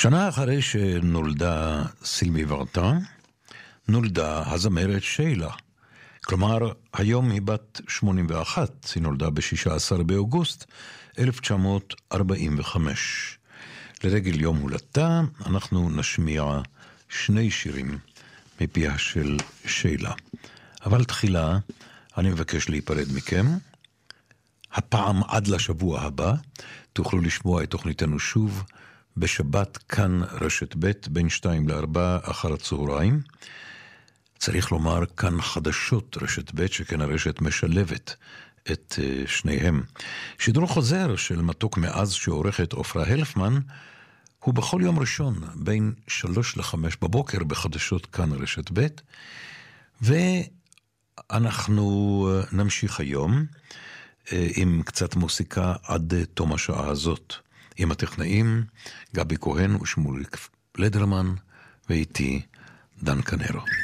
שנה אחרי שנולדה סילמי ורטה, נולדה הזמרת שיילה. כלומר, היום היא בת 81, היא נולדה ב-16 באוגוסט 1945. לרגל יום הולדתה, אנחנו נשמיע שני שירים מפיה של שיילה. אבל תחילה, אני מבקש להיפרד מכם. הפעם עד לשבוע הבא, תוכלו לשמוע את תוכניתנו שוב, בשבת כאן רשת ב' בין 2 ל-4 אחר הצהריים. צריך לומר כאן חדשות רשת ב' שכן הרשת משלבת את שניהם. שידור חוזר של מתוק מאז שעורכת עופרה הלפמן, הוא בכל יום ראשון בין 3 ל-5 בבוקר בחדשות כאן רשת ב', ואנחנו נמשיך היום עם קצת מוסיקה עד תום השעה הזאת. עם הטכנאים גבי כהן ושמוליק לדרמן ואיתי דן קנרו.